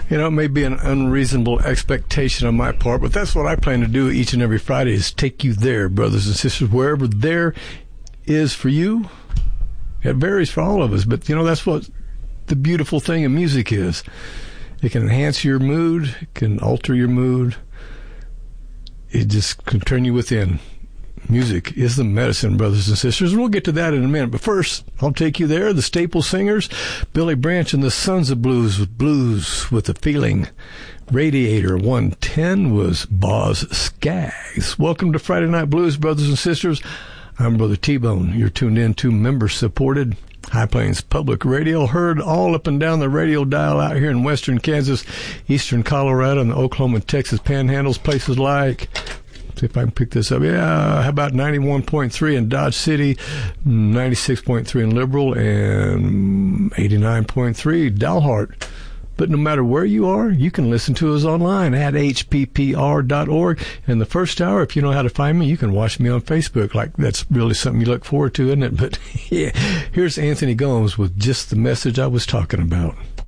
You know, it may be an unreasonable expectation on my part, but that's what I plan to do each and every Friday, is take you there, brothers and sisters, wherever there is for you. It varies for all of us, but, you know, that's what the beautiful thing of music is. It can enhance your mood, it can alter your mood. It just can turn you within. Music is the medicine, brothers and sisters. We'll get to that in a minute. But first, I'll take you there. The Staple Singers, Billy Branch and the Sons of Blues with a Feeling. Radiator 110 was Boz Scaggs. Welcome to Friday Night Blues, brothers and sisters. I'm Brother T-Bone. You're tuned in to member-supported High Plains Public Radio, heard all up and down the radio dial out here in western Kansas, eastern Colorado, and the Oklahoma and Texas panhandles, places like... See if I can pick this up. Yeah, how about 91.3 in Dodge City, 96.3 in Liberal, and 89.3 Dalhart. But no matter where you are, you can listen to us online at hppr.org. And the first hour, if you know how to find me, you can watch me on Facebook. Like, that's really something you look forward to, isn't it? But yeah, here's Anthony Gomes with just the message I was talking about.